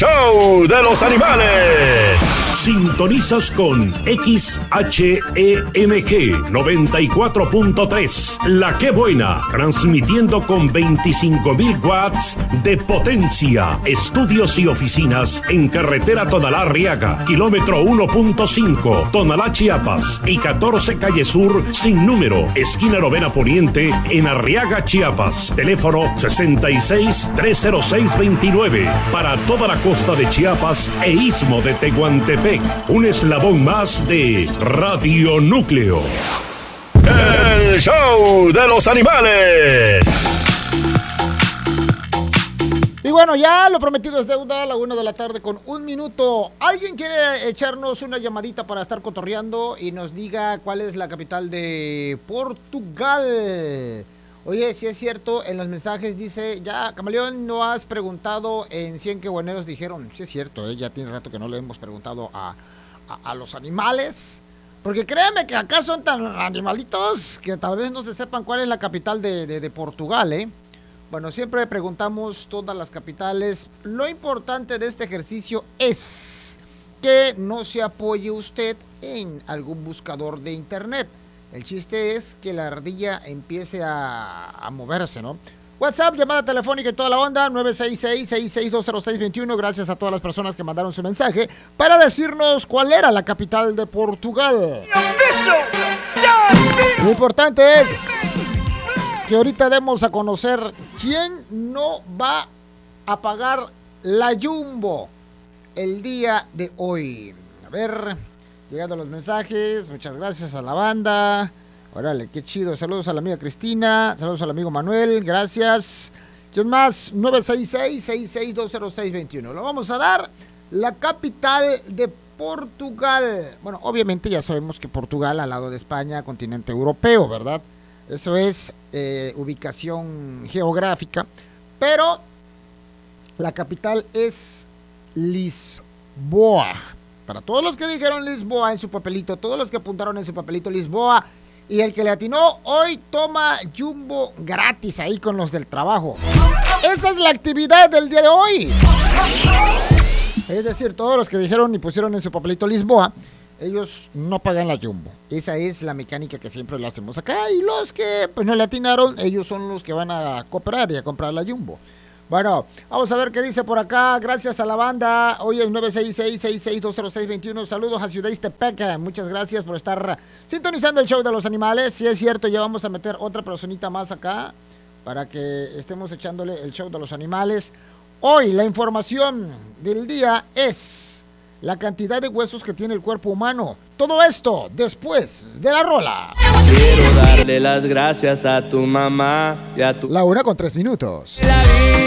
show de los animales. Sintonizas con XHEMG 94.3, La Que Buena, transmitiendo con 25,000 watts de potencia. Estudios y oficinas en carretera Tonalá-Arriaga, kilómetro 1.5, Tonalá, Chiapas, y 14 Calle Sur, sin número, esquina Novena Poniente, en Arriaga, Chiapas. Teléfono 66-306-29, para toda la costa de Chiapas e istmo de Tehuantepec. Un eslabón más de Radio Núcleo. El show de los animales. Y bueno, ya lo prometido es deuda, a la 1 de la tarde con 1 minuto. ¿Alguien quiere echarnos una llamadita para estar cotorreando y nos diga cuál es la capital de Portugal? Oye, si es cierto, en los mensajes dice, ya, Camaleón, no has preguntado en 100 qué bueneros dijeron. Si es cierto, ya tiene rato que no le hemos preguntado a los animales. Porque créeme que acá son tan animalitos que tal vez no se sepan cuál es la capital de Portugal, ¿eh? Bueno, siempre preguntamos todas las capitales. Lo importante de este ejercicio es que no se apoye usted en algún buscador de internet. El chiste es que la ardilla empiece a moverse, ¿no? WhatsApp, llamada telefónica y toda la onda, 966-6620621. Gracias a todas las personas que mandaron su mensaje para decirnos cuál era la capital de Portugal. Lo importante es que ahorita demos a conocer quién no va a pagar la Jumbo el día de hoy. A ver, llegando los mensajes, muchas gracias a la banda. Órale, qué chido. Saludos a la amiga Cristina, saludos al amigo Manuel, gracias. ¿Quién más? 966-6620621. Lo vamos a dar la capital de Portugal. Bueno, obviamente ya sabemos que Portugal al lado de España, continente europeo, ¿verdad? Eso es ubicación geográfica. Pero la capital es Lisboa. Para todos los que dijeron Lisboa en su papelito, todos los que apuntaron en su papelito Lisboa, y el que le atinó, hoy toma Jumbo gratis ahí con los del trabajo. Esa es la actividad del día de hoy. Es decir, todos los que dijeron y pusieron en su papelito Lisboa, ellos no pagan la Jumbo. Esa es la mecánica que siempre la hacemos acá. Y los que pues no le atinaron, ellos son los que van a cooperar y a comprar la Jumbo. Bueno, vamos a ver qué dice por acá. Gracias a la banda. Hoy es 966-6620621. Saludos a Ciudad Ixtepec. Muchas gracias por estar sintonizando el show de los animales. Si es cierto, ya vamos a meter otra personita más acá para que estemos echándole el show de los animales. Hoy la información del día es la cantidad de huesos que tiene el cuerpo humano. Todo esto después de la rola. Quiero darle las gracias a tu mamá y a tu... La 1:03.